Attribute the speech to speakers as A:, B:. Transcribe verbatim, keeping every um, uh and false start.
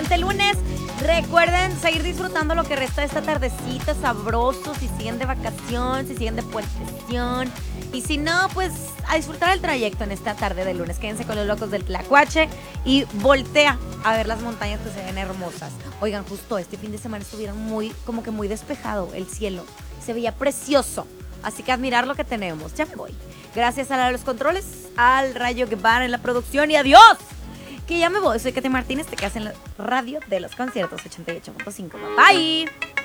A: excelente lunes. Recuerden seguir disfrutando lo que resta de esta tardecita sabroso. Si siguen de vacación, si siguen de puentección. Y si no, pues a disfrutar el trayecto en esta tarde de lunes. Quédense con los locos del Tlacuache y voltea a ver las montañas que se ven hermosas. Oigan, justo este fin de semana estuvieron muy, como que muy despejado el cielo. Se veía precioso. Así que admirar lo que tenemos. Ya me voy. Gracias a la de los controles, al Rayo Guevara en la producción y adiós. Que ya me voy. Soy Katy Martínez, te quedas en la radio de los conciertos ochenta y ocho punto cinco. Bye.